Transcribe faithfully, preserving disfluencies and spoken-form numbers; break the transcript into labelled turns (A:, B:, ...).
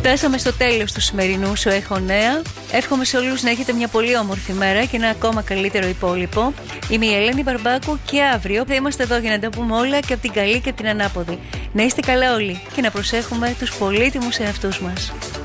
A: Φτάσαμε στο τέλος του σημερινού Σου Έχω Νέα. Εύχομαι σε όλους να έχετε μια πολύ όμορφη μέρα και ένα ακόμα καλύτερο υπόλοιπο. Είμαι η Ελένη Μπαρμπάκου και αύριο θα είμαστε εδώ για να τα πούμε όλα και από την καλή και από την ανάποδη. Να είστε καλά όλοι και να προσέχουμε τους πολύτιμους εαυτούς μας.